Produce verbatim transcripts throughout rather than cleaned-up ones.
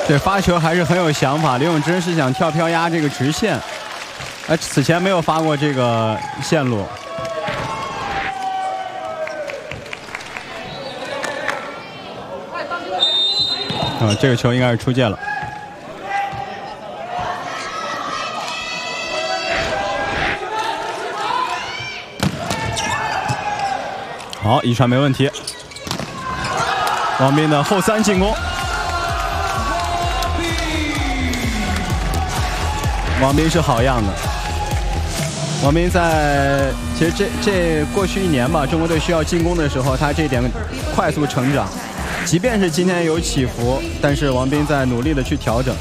对，发球还是很有想法。刘永珍是想跳飘压这个直线，哎，此前没有发过这个线路。啊，这个球应该是出界了。好，一传没问题。王斌的后三进攻。 王斌是好样的。王斌在其实这这过去一年吧，中国队需要进攻的时候，他这一点快速成长。即便是今天有起伏，但是王斌在努力的去调整。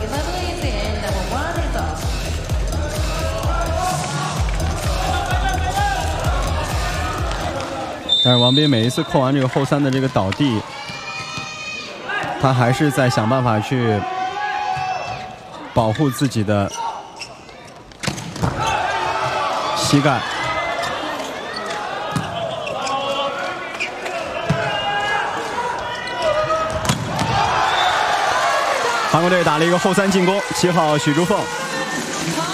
但是王斌每一次扣完这个后三的这个倒地，他还是在想办法去保护自己的膝盖。韩国队打了一个后三进攻，七号许祝凤。